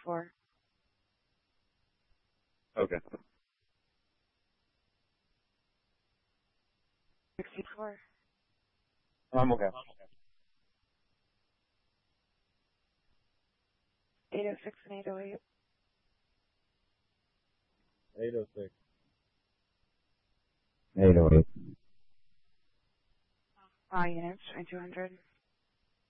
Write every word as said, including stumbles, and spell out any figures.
four. Okay. sixty-four. I'm okay. eight oh six and eight oh eight. eight oh six. eight oh eight. All units, twenty-two hundred.